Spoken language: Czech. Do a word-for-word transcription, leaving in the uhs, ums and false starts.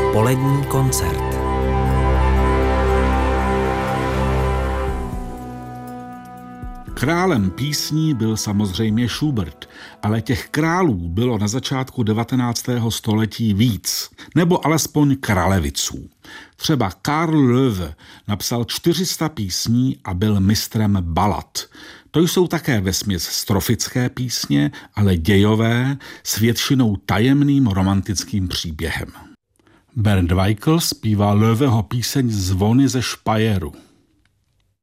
Polední koncert. Králem písní byl samozřejmě Schubert, ale těch králů bylo na začátku devatenáctého století víc, nebo alespoň kraleviců. Třeba Karl Löwe napsal čtyři sta písní a byl mistrem balad. To jsou také vesměs strofické písně, ale dějové, s většinou tajemným romantickým příběhem. Bernd Weikl zpívá Löweho píseň Zvony ze Speyeru.